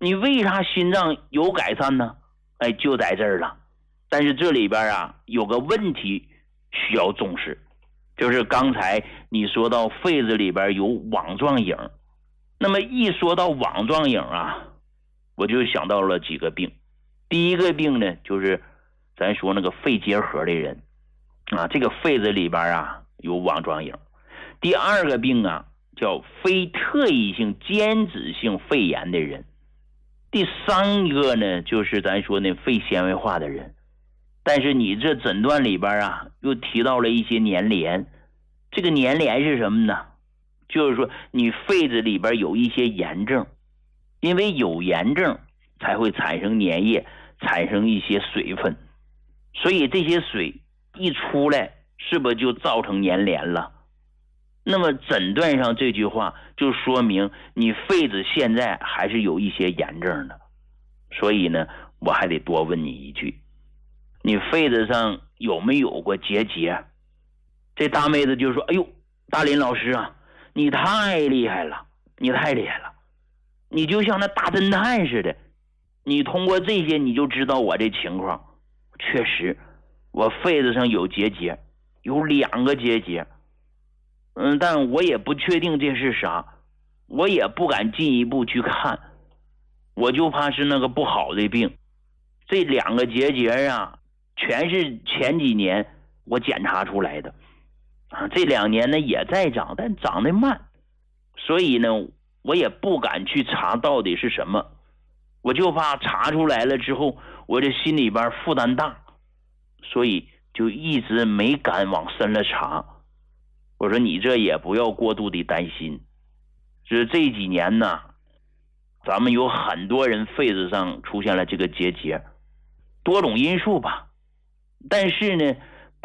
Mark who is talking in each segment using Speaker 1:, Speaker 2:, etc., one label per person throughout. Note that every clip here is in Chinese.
Speaker 1: 你为啥心脏有改善呢？就在这儿了。但是这里边啊有个问题需要重视，就是刚才你说到肺子里边有网状影，那么一说到网状影啊，我就想到了几个病。第一个病呢，就是咱说那个肺结核的人啊，这个肺子里边啊有网状影。第二个病啊叫非特异性间质性肺炎的人。第三个呢，就是咱说那肺纤维化的人。但是你这诊断里边啊又提到了一些粘连，这个粘连是什么呢？就是说你肺子里边有一些炎症，因为有炎症才会产生粘液，产生一些水分，所以这些水一出来，是不是就造成粘连了？那么诊断上这句话就说明你肺子现在还是有一些炎症的。所以呢，我还得多问你一句，你肺子上有没有过结节？这大妹子就说，哎呦，大林老师啊，你太厉害了，你太厉害了，你就像那大侦探似的，你通过这些你就知道我这情况。确实我肺子上有结节，有2个结节，但我也不确定这是啥，我也不敢进一步去看，我就怕是那个不好的病。这2个结节啊全是前几年我检查出来的啊，这2年呢也在长，但长得慢，所以呢我也不敢去查到底是什么，我就怕查出来了之后我这心里边负担大，所以就一直没敢往深了查。我说你这也不要过度的担心，就是这几年呢咱们有很多人肺子上出现了这个结节，多种因素吧，但是呢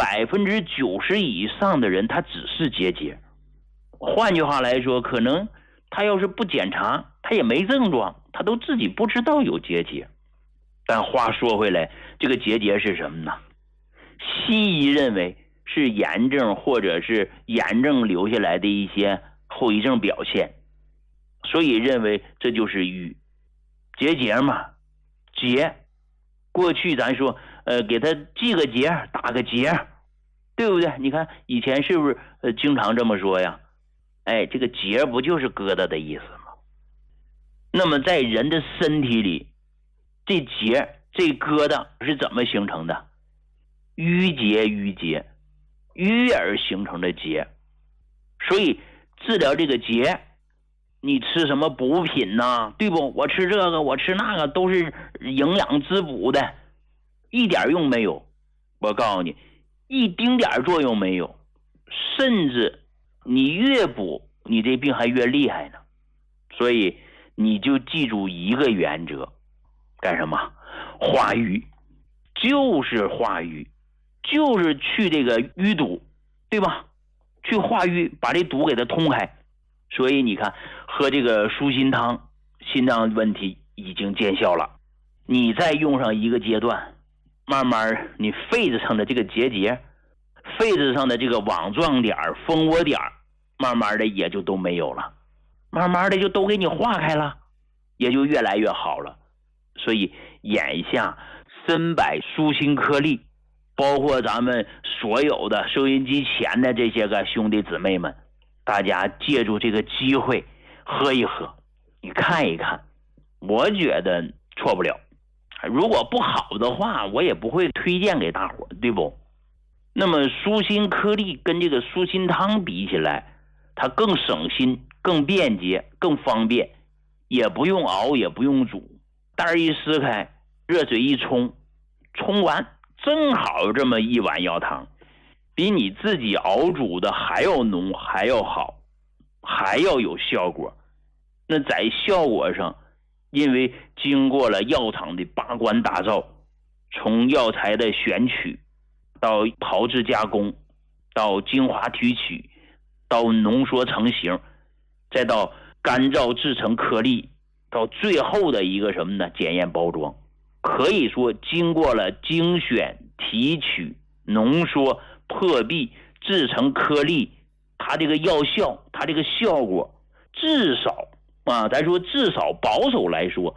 Speaker 1: 90%以上的人他只是结节。换句话来说，可能他要是不检查，他也没症状，他都自己不知道有结节。但话说回来，这个结节是什么呢？西医认为是炎症或者是炎症留下来的一些后遗症表现，所以认为这就是瘀。结节嘛，结过去咱说给他系个结打个结，对不对？你看以前是不是经常这么说呀？这个结不就是疙瘩的意思吗？那么在人的身体里，这结这疙瘩是怎么形成的？淤结淤而形成的结。所以治疗这个结，你吃什么补品呢？对不？我吃这个我吃那个都是营养滋补的，一点用没有。我告诉你，一丁点作用没有，甚至你越补你这病还越厉害呢。所以你就记住一个原则，干什么？化瘀，就是化瘀，就是去这个淤堵，对吧？去化瘀，把这堵给它通开。所以你看喝这个舒心汤，心脏问题已经见效了。你再用上一个阶段，慢慢你肺子上的这个结节，肺子上的这个网状点蜂窝点，慢慢的也就都没有了，慢慢的就都给你化开了，也就越来越好了。所以眼下参柏舒心颗粒，包括咱们所有的收音机前的这些个兄弟姊妹们，大家借助这个机会喝一喝，你看一看，我觉得错不了。如果不好的话，我也不会推荐给大伙，对不？那么舒心颗粒跟这个舒心汤比起来，它更省心，更便捷，更方便，也不用熬，也不用煮，袋一撕开，热水一冲，冲完正好这么一碗药汤，比你自己熬煮的还要浓，还要好，还要有效果。那在效果上，因为经过了药厂的把关打造，从药材的选取到炮制加工，到精华提取，到浓缩成型，再到干燥制成颗粒，到最后的一个什么呢？检验包装。可以说经过了精选、提取、浓缩、破壁、制成颗粒，它这个药效，它这个效果至少咱说至少保守来说